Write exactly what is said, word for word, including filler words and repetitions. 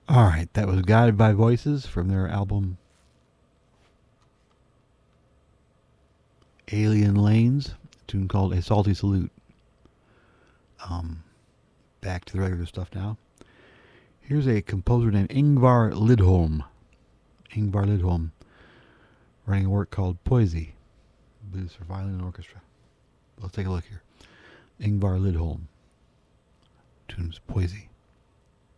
All right, that was Guided by Voices from their album Alien Lanes, a tune called A Salty Salute. Um, back to the regular stuff now. Here's a composer named Ingvar Lidholm. Ingvar Lidholm, writing a work called Poesy, blues for violin and orchestra. Let's take a look here. Ingvar Lidholm, tunes Poesy.